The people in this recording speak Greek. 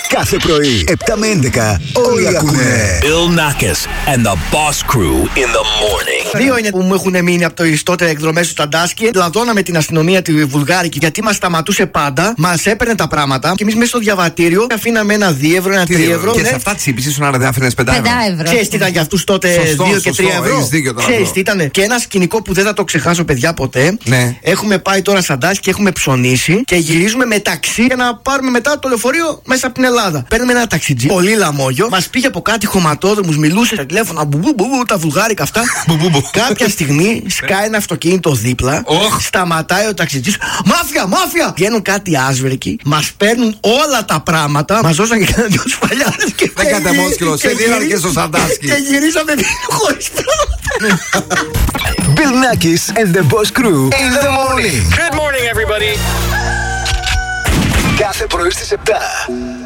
Κάθε πρωί, 7 με 11, όλοι ακούνε. Bill Nackis and the Boss Crew in the morning. 2 είναι που μου έχουν μείνει από το τότε εκδρομές του Ταντάσκι. Λαδώναμε την αστυνομία τη βουλγάρικη γιατί μας σταματούσε πάντα. Μας έπαιρνε τα πράγματα και εμείς μέσα στο διαβατήριο αφήναμε ένα 2 ευρώ, ένα 3 ευρώ. Και σε αυτά τις είπες, ήσουν άρα δεν άφηνες 5 ευρώ. Ξέρεις τι ήταν για αυτούς τότε 2 και 3 ευρώ. Ξέρεις τι ήταν. Και ένα σκηνικό που δεν θα το ξεχάσω, παιδιά, ποτέ. Ναι. Έχουμε πάει τώρα σαν Τάσκι και έχουμε ψωνίσει και γυρίζουμε με ταξί για να πάρουμε μετά το λεωφορείο μέσα από την Ελλάδα. Παίρνουμε ένα ταξιτζί, πολύ λαμόγιο, μας πήγε από κάτι χωματόδρομους, μιλούσε στα τηλέφωνα, μπουμπουμπου, τα βουλγάρικα αυτά. Κάποια στιγμή σκάει ένα αυτοκίνητο δίπλα, σταματάει ο ταξιτζής, μάφια, μάφια! Βγαίνουν κάτι άσβερκοι, μας παίρνουν όλα τα πράγματα, μας δώσαν και κανένα 2 σφαλιάδες και δεν κάντε μόσκυλο, σε δίναν και στο Σαντάσκι. Και γυρίσαμε χωρίς πράγματα. Bill Nackis and the Boss Crew in the morning. Good morning, everybody. Κάθε πρωί στις 7.